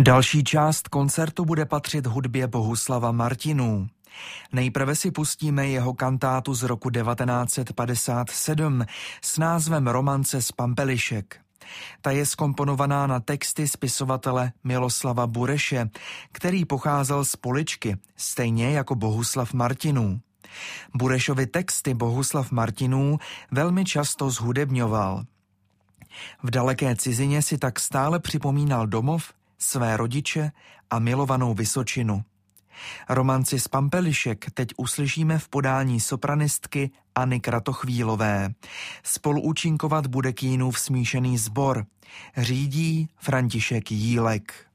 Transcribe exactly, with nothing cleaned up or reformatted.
Další část koncertu bude patřit hudbě Bohuslava Martinů. Nejprve si pustíme jeho kantátu z roku devatenáct set padesát sedm s názvem Romance z Pampelišek. Ta je zkomponovaná na texty spisovatele Miloslava Bureše, který pocházel z Poličky, stejně jako Bohuslav Martinů. Burešovy texty Bohuslav Martinů velmi často zhudebňoval. V daleké cizině si tak stále připomínal domov, své rodiče a milovanou Vysočinu. Romanci z Pampelišek teď uslyšíme v podání sopranistky Anny Kratochvílové. Spoluúčinkovat bude Kínův smíšený sbor. Řídí František Jílek.